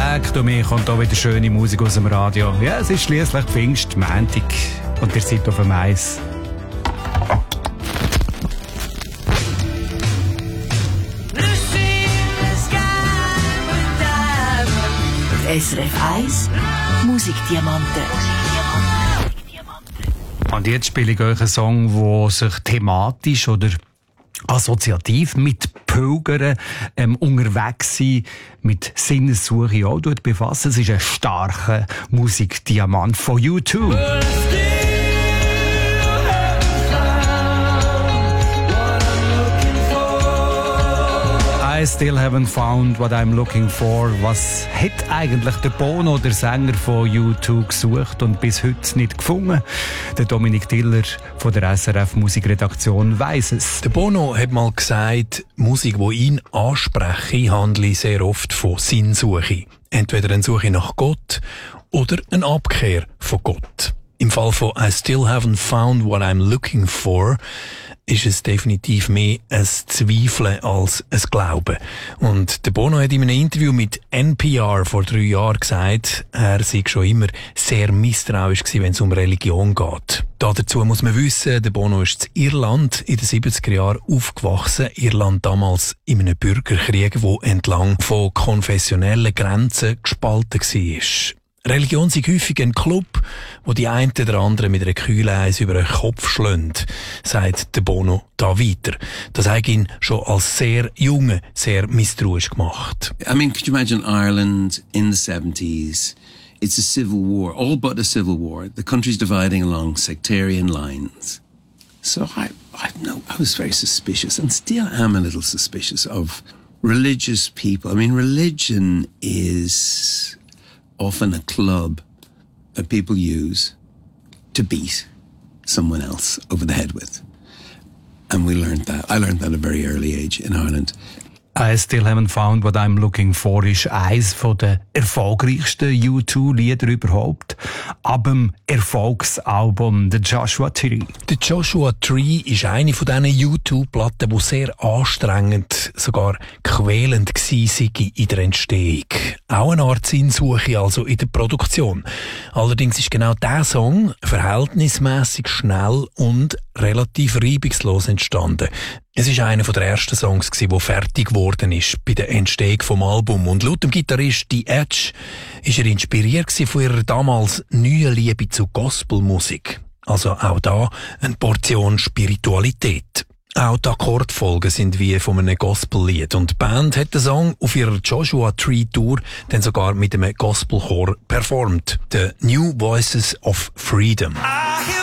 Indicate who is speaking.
Speaker 1: Tag, und mir kommt auch wieder schöne Musik aus dem Radio. Ja, es ist schliesslich Pfingstmontag und ihr seid auf dem Eis.
Speaker 2: SRF 1 Musikdiamanten.
Speaker 1: Und jetzt spiele ich euch einen Song, der sich thematisch oder assoziativ mit Pilgern unterwegs sein, mit Sinnessuche auch befassen. Es ist ein starker Musikdiamant von U2. I still haven't found what I'm looking for. Was hat eigentlich der Bono, der Sänger von U2, gesucht und bis heute nicht gefunden? Der Dominik Tiller von der SRF Musikredaktion weiss es.
Speaker 3: Der Bono hat mal gesagt, Musik, die ihn anspreche, handle sehr oft von Sinnsuche. Entweder eine Suche nach Gott oder eine Abkehr von Gott. Im Fall von I still haven't found what I'm looking for ist es definitiv mehr ein Zweifeln als ein Glauben. Und der Bono hat in einem Interview mit NPR vor 3 Jahren gesagt, er sei schon immer sehr misstrauisch gewesen, wenn es um Religion geht. Dazu muss man wissen, der Bono ist in Irland in den 70er Jahren aufgewachsen. Irland damals in einem Bürgerkrieg, der entlang von konfessionellen Grenzen gespalten war. Religion sei häufig ein Club, wo die einen oder anderen mit einer Kühleis über den Kopf schlagen, sagt der Bono da weiter. Das hat ihn schon als sehr Junge sehr misstrauisch gemacht.
Speaker 4: I mean, could you imagine Ireland in the 70s? It's a civil war, all but a civil war. The country's dividing along sectarian lines. So I was very suspicious and still am a little suspicious of religious people. I mean, religion is often a club that people use to beat someone else over the head with. And we learned that. I learned that at a very early age in Ireland.
Speaker 1: I still haven't found what I'm looking for ist eines der erfolgreichsten U2-Lieder überhaupt. Ab dem Erfolgsalbum The Joshua Tree.
Speaker 3: The Joshua Tree ist eine von diesen U2-Platten, die sehr anstrengend, sogar quälend war in der Entstehung. Auch eine Art Sinnsuche also in der Produktion. Allerdings ist genau dieser Song verhältnismäßig schnell und relativ reibungslos entstanden. Es ist einer der ersten Songs, der fertig geworden ist bei der Entstehung vom Album. Und laut dem Gitarrist The Edge ist er inspiriert von ihrer damals neuen Liebe zu Gospelmusik. Also auch da eine Portion Spiritualität. Auch die Akkordfolgen sind wie von einem Gospellied. Und die Band hat den Song auf ihrer Joshua Tree Tour dann sogar mit einem Gospelchor performt. The New Voices of Freedom.